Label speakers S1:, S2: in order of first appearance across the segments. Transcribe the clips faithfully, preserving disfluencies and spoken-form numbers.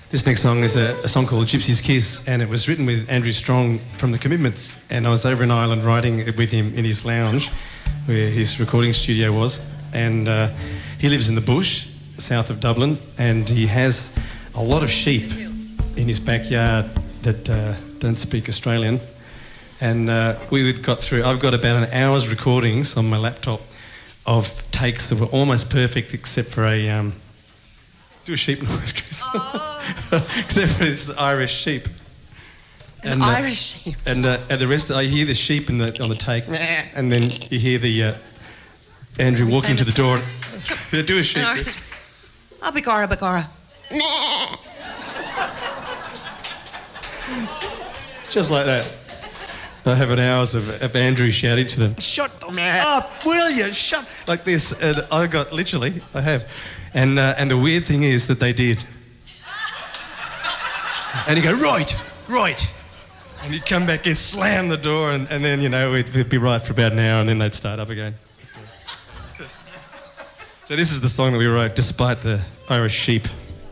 S1: This next song is a, a song called Gypsy's Kiss, and it was written with Andrew Strong from The Commitments, and I was over in Ireland writing it with him in his lounge where his recording studio was, and uh, he lives in the bush south of Dublin, and he has a lot of sheep in his backyard that uh, don't speak Australian, and uh, we got through, I've got about an hour's recordings on my laptop of takes that were almost perfect except for a... Um, do a sheep noise, Chris. Oh. Except for this Irish sheep.
S2: An
S1: and,
S2: Irish
S1: uh,
S2: sheep.
S1: And, uh, and the rest, I hear the sheep in the, on the take, and then you hear the uh, Andrew walk into the door. And, do a sheep.
S2: Oh, begorra, begorra.
S1: Just like that. I have an hours of, of Andrew shouting to them, shut the f- up, will you? Shut... Like this. And I got, literally, I have. And uh, and the weird thing is that they did. And he'd go, right, right. And he'd come back and slam the door, and, and then, you know, we'd, we'd be right for about an hour, and then they'd start up again. So this is the song that we wrote, despite the Irish sheep.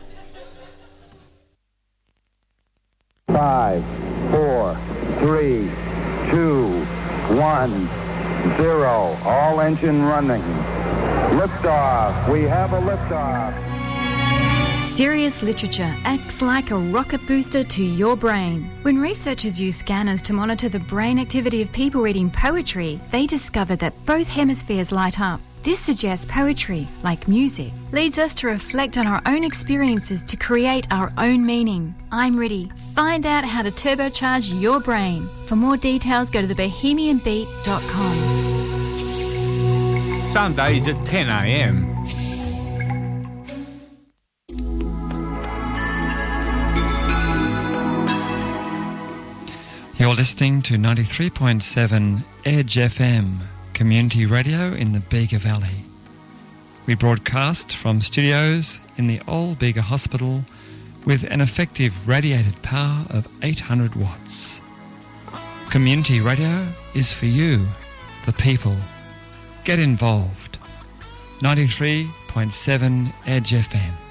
S3: Five, four, three, two, one, zero. All engine running. Liftoff. We have a liftoff.
S4: Serious Literature acts like a rocket booster to your brain. When researchers use scanners to monitor the brain activity of people reading poetry, they discovered that both hemispheres light up. This suggests poetry, like music, leads us to reflect on our own experiences to create our own meaning. I'm ready. Find out how to turbocharge your brain. For more details, go to the bohemian beat dot com.
S5: Sundays at ten a m.
S6: You're listening to ninety-three point seven Edge F M, community radio in the Bega Valley. We broadcast from studios in the Old Bega Hospital with an effective radiated power of eight hundred watts. Community radio is for you, the people. Get involved. ninety-three point seven Edge F M.